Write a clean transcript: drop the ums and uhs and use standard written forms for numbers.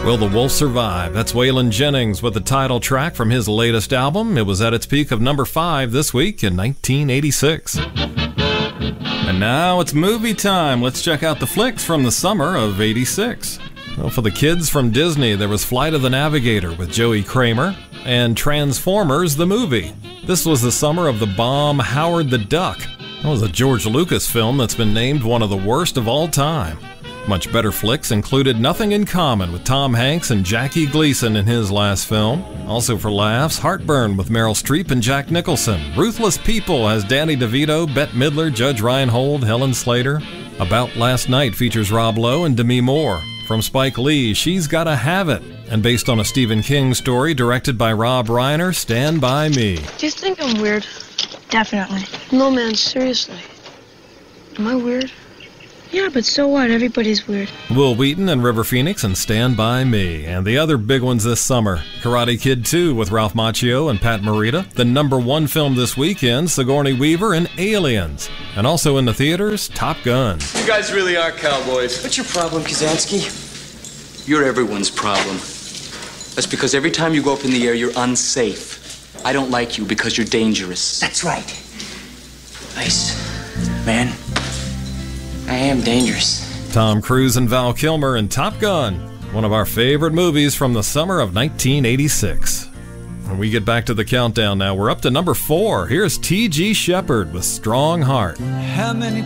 Will the Wolf Survive? That's Waylon Jennings with the title track from his latest album. It was at its peak of number 5 this week in 1986. And now it's movie time. Let's check out the flicks from the summer of '86. Well, for the kids from Disney, there was Flight of the Navigator with Joey Kramer and Transformers the movie. This was the summer of the bomb Howard the Duck. That was a George Lucas film that's been named one of the worst of all time. Much better flicks included Nothing in Common with Tom Hanks and Jackie Gleason in his last film. Also for laughs, Heartburn with Meryl Streep and Jack Nicholson. Ruthless People has Danny DeVito, Bette Midler, Judge Reinhold, Helen Slater. About Last Night features Rob Lowe and Demi Moore. From Spike Lee, She's Gotta Have It. And based on a Stephen King story directed by Rob Reiner, Stand By Me. Do you think I'm weird? Definitely. No, man, seriously. Am I weird? Yeah, but so what? Everybody's weird. Will Wheaton and River Phoenix and Stand By Me. And the other big ones this summer, Karate Kid 2 with Ralph Macchio and Pat Morita. The #1 film this weekend, Sigourney Weaver and Aliens. And also in the theaters, Top Gun. You guys really are cowboys. What's your problem, Kazansky? You're everyone's problem. That's because every time you go up in the air, you're unsafe. I don't like you because you're dangerous. That's right. Ice man, I am dangerous. Tom Cruise and Val Kilmer in Top Gun, one of our favorite movies from the summer of 1986. When we get back to the countdown now, we're up to number 4. Here's T.G. Shepherd with Strong Heart. How many